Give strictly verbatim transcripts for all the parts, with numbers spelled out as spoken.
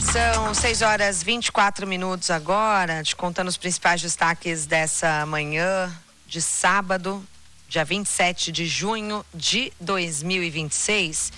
São seis horas e vinte e quatro minutos agora, te contando os principais destaques dessa manhã de sábado, dia vinte e sete de junho de dois mil e vinte e seis.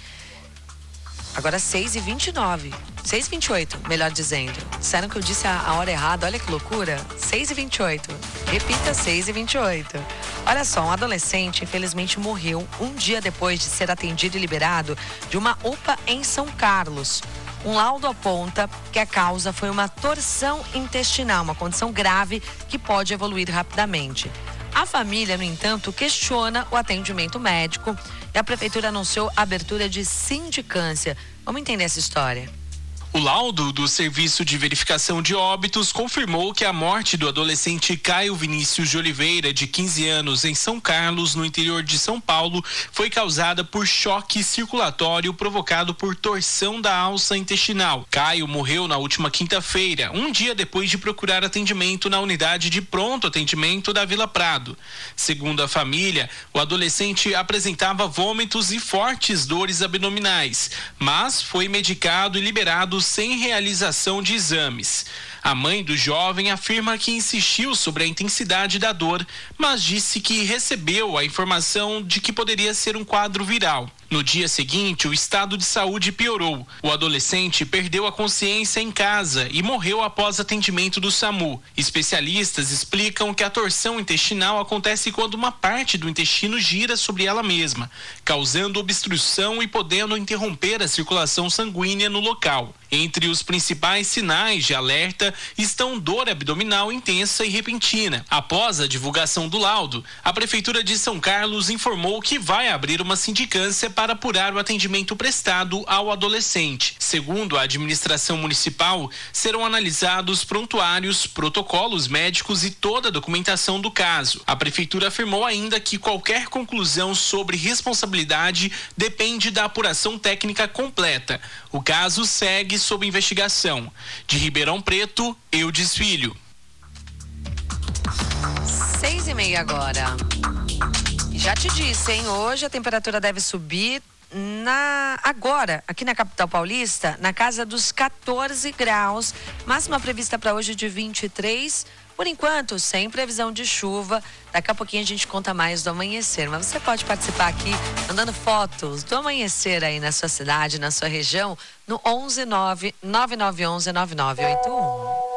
Agora seis e vinte e nove, seis e vinte e oito, melhor dizendo. Disseram que eu disse a, a hora errada, olha que loucura. seis e vinte e oito, repita, seis e vinte e oito. Olha só, um adolescente infelizmente morreu um dia depois de ser atendido e liberado de uma U P A em São Carlos. Um laudo aponta que a causa foi uma torção intestinal, uma condição grave que pode evoluir rapidamente. A família, no entanto, questiona o atendimento médico e a prefeitura anunciou a abertura de sindicância. Vamos entender essa história. O laudo do Serviço de Verificação de Óbitos confirmou que a morte do adolescente Caio Vinícius de Oliveira, de quinze anos, em São Carlos, no interior de São Paulo, foi causada por choque circulatório provocado por torção da alça intestinal. Caio morreu na última quinta-feira, um dia depois de procurar atendimento na unidade de pronto atendimento da Vila Prado. Segundo a família, o adolescente apresentava vômitos e fortes dores abdominais, mas foi medicado e liberado sem realização de exames. A mãe do jovem afirma que insistiu sobre a intensidade da dor, mas disse que recebeu a informação de que poderia ser um quadro viral. No dia seguinte, o estado de saúde piorou. O adolescente perdeu a consciência em casa e morreu após atendimento do SAMU. Especialistas explicam que a torção intestinal acontece quando uma parte do intestino gira sobre ela mesma, causando obstrução e podendo interromper a circulação sanguínea no local. Entre os principais sinais de alerta estão dor abdominal intensa e repentina. Após a divulgação do laudo, a Prefeitura de São Carlos informou que vai abrir uma sindicância para apurar o atendimento prestado ao adolescente. Segundo a administração municipal, serão analisados prontuários, protocolos médicos e toda a documentação do caso. A Prefeitura afirmou ainda que qualquer conclusão sobre responsabilidade depende da apuração técnica completa. O caso segue sob investigação. De Ribeirão Preto, Eudes Filho. Seis e meia agora. Já te disse, hein? Hoje a temperatura deve subir na agora, aqui na capital paulista, na casa dos quatorze graus. Máxima prevista para hoje de vinte e três. Por enquanto, sem previsão de chuva. Daqui a pouquinho a gente conta mais do amanhecer. Mas você pode participar aqui, mandando fotos do amanhecer aí na sua cidade, na sua região, no onze nove nove nove um um nove nove oito um.